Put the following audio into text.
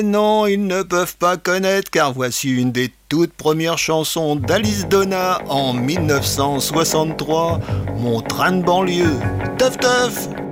Non, ils ne peuvent pas connaître car voici une des toutes premières chansons d'Alice Donna en 1963, Mon train de banlieue. Teuf teuf!